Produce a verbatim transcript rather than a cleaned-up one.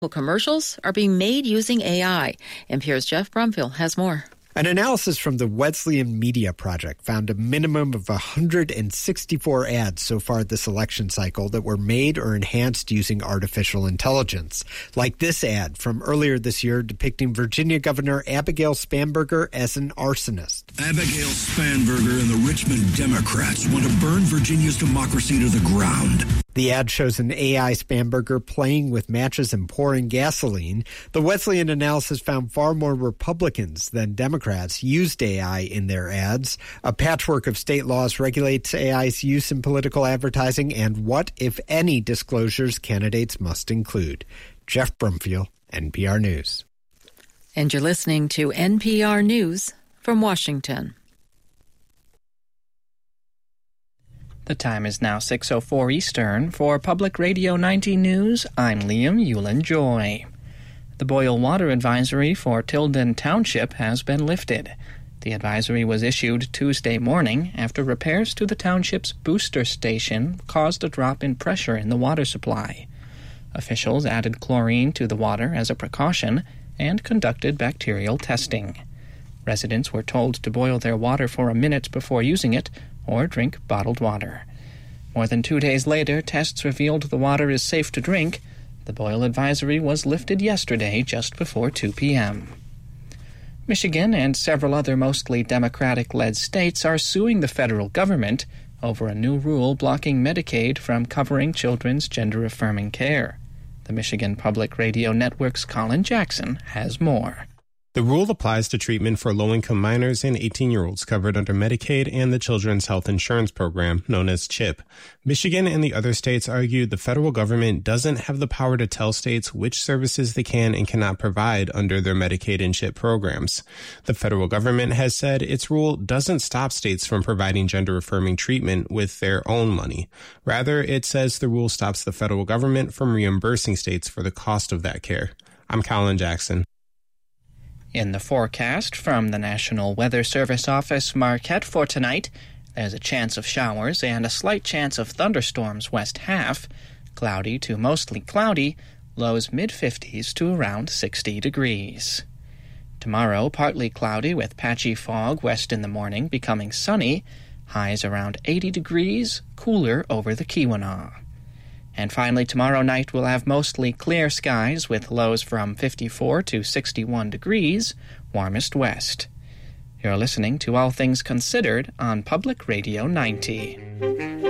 Commercials are being made using A I. N P R's Jeff Brumfield has more. An analysis from the Wesleyan Media Project found a minimum of one hundred sixty-four ads so far this election cycle that were made or enhanced using artificial intelligence. Like this ad from earlier this year depicting Virginia Governor Abigail Spanberger as an arsonist. Abigail Spanberger and the Richmond Democrats want to burn Virginia's democracy to the ground. The ad shows an A I Spanberger playing with matches and pouring gasoline. The Wesleyan analysis found far more Republicans than Democrats used A I in their ads. A patchwork of state laws regulates A I's use in political advertising and what, if any, disclosures candidates must include. Jeff Brumfield, N P R News. And you're listening to N P R News from Washington. The time is now six oh four Eastern. For Public Radio ninety News, I'm Liam Yulin-Joy. The boil water advisory for Tilden Township has been lifted. The advisory was issued Tuesday morning after repairs to the township's booster station caused a drop in pressure in the water supply. Officials added chlorine to the water as a precaution and conducted bacterial testing. Residents were told to boil their water for a minute before using it or drink bottled water. More than two days later, tests revealed the water is safe to drink. The boil advisory was lifted yesterday just before two p.m. Michigan and several other mostly Democratic-led states are suing the federal government over a new rule blocking Medicaid from covering children's gender-affirming care. The Michigan Public Radio Network's Colin Jackson has more. The rule applies to treatment for low-income minors and eighteen-year-olds covered under Medicaid and the Children's Health Insurance Program, known as CHIP. Michigan and the other states argued the federal government doesn't have the power to tell states which services they can and cannot provide under their Medicaid and CHIP programs. The federal government has said its rule doesn't stop states from providing gender-affirming treatment with their own money. Rather, it says the rule stops the federal government from reimbursing states for the cost of that care. I'm Colin Jackson. In the forecast from the National Weather Service Office Marquette for tonight, there's a chance of showers and a slight chance of thunderstorms west half, cloudy to mostly cloudy, lows mid-fifties to around sixty degrees. Tomorrow, partly cloudy with patchy fog west in the morning, becoming sunny, highs around eighty degrees, cooler over the Keweenaw. And finally, tomorrow night we'll have mostly clear skies with lows from fifty-four to sixty-one degrees, warmest west. You're listening to All Things Considered on Public Radio ninety.